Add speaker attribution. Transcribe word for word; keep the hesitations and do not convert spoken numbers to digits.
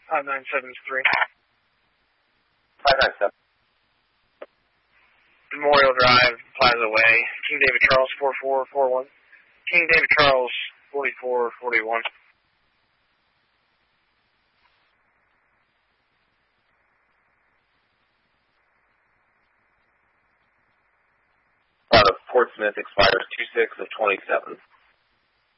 Speaker 1: five nine seven three.
Speaker 2: five nine seven.
Speaker 1: Memorial Drive, Plaza Way, King David Charles four four four one. King David Charles forty-four forty-one.
Speaker 2: Out of Portsmouth expires two six of twenty-seven.